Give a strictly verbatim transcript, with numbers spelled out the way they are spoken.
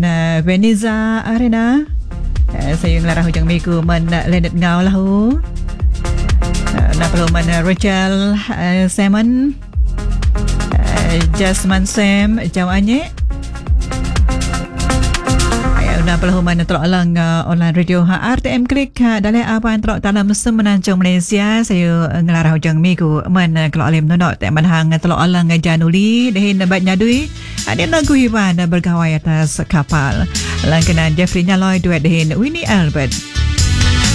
uh, Veniza Arena. Uh, saya ngelarang hujung minggu men uh, Leonard Ngau lah hu. Uh, nak perlu men uh, Rachel uh, Simon, uh, Jasmine Sam, jawabannya. Nak perlu men terok lang uh, online radio ha R T M Klik ha, dalam apa yang terok dalam semenanjung Malaysia. Saya uh, ngelarang hujung minggu men uh, kalau alim nonok tak menhang terok lang uh, Januli dehin nabat nyadui ada lagu hiban uh, bergawai atas kapal langkanan Jeffrey Nyaloy duet dehin Winnie Albert.